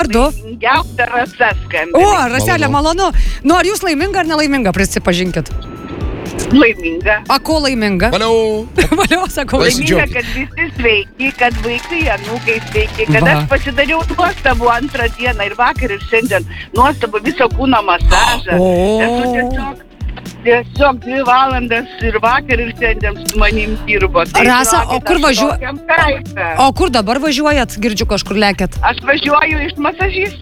Vardu? Laimingiausia Rasa skambina. O, Raselė, malonu. Nu, ar jūs laiminga ar nelaiminga, prisipažinkit? Laiminga. A, ko laiminga? Valiau. Valiau, sakau. Laiminga, kad visi sveiki, kad vaikai, anūkai sveiki, kad Va. aš pasidariau nuostabų antrą dieną ir vakar ir šiandien nuostabų viso kūno masažą. Esu tiesiog 2 valandas ir vakar ir šiandien su manim dirbo. Tai Rasa, žinokit, o kur aš tokiam kaife. O kur dabar važiuojat? Girdžiu, kažkur lekėt. Aš važiuoju iš masažistų.